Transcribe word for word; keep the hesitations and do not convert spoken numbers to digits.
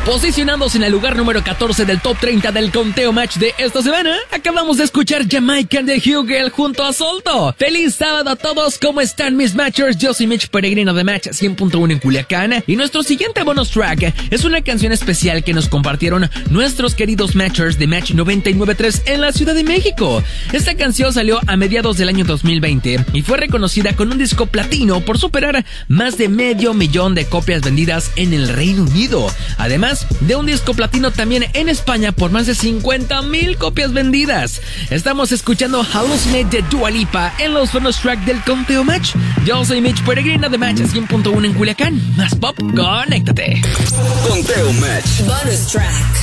Posicionándose en el lugar número catorce del top treinta del conteo match de esta semana, acabamos de escuchar Jamaican de Hugel junto a Solto. ¡Feliz sábado a todos! ¿Cómo están mis matchers? Yo soy Mitch Peregrino de Match cien punto uno en Culiacán, y nuestro siguiente bonus track es una canción especial que nos compartieron nuestros queridos matchers de Match noventa y nueve punto tres en la Ciudad de México. Esta canción salió a mediados del año dos mil veinte y fue reconocida con un disco platino por superar más de medio millón de copias vendidas en el Reino Unido. Además de un disco platino también en España por más de cincuenta mil copias vendidas. Estamos escuchando Hallucinate de Dua Lipa en los bonus track del conteo match. Yo soy Mitch Peregrino de Match cien punto uno en Culiacán. Más pop, conéctate. Conteo match. Bonus track.